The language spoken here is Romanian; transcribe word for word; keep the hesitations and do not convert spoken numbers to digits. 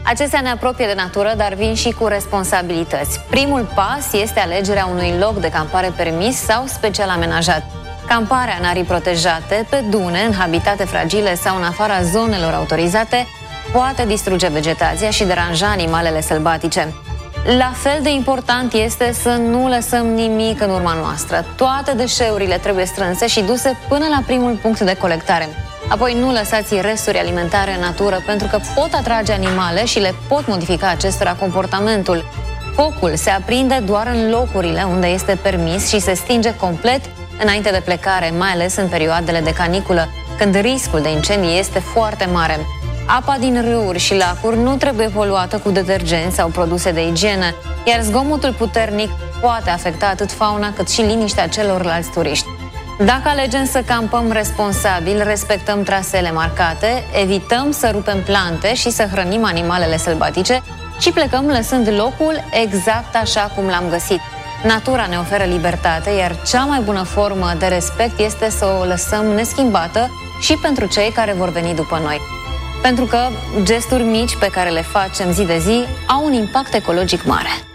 Acestea ne apropie de natură, dar vin și cu responsabilități. Primul pas este alegerea unui loc de campare permis sau special amenajat. Camparea în arii protejate, pe dune, în habitate fragile sau în afara zonelor autorizate, poate distruge vegetația și deranja animalele sălbatice. La fel de important este să nu lăsăm nimic în urma noastră. Toate deșeurile trebuie strânse și duse până la primul punct de colectare. Apoi nu lăsați resturi alimentare în natură, pentru că pot atrage animale și le pot modifica acestora comportamentul. Focul se aprinde doar în locurile unde este permis și se stinge complet înainte de plecare, mai ales în perioadele de caniculă, când riscul de incendii este foarte mare. Apa din râuri și lacuri nu trebuie poluată cu detergenți sau produse de igienă, iar zgomotul puternic poate afecta atât fauna cât și liniștea celorlalți turiști. Dacă alegem să campăm responsabil, respectăm traseele marcate, evităm să rupem plante și să hrănim animalele sălbatice și plecăm lăsând locul exact așa cum l-am găsit. Natura ne oferă libertate, iar cea mai bună formă de respect este să o lăsăm neschimbată și pentru cei care vor veni după noi. Pentru că gesturi mici pe care le facem zi de zi au un impact ecologic mare.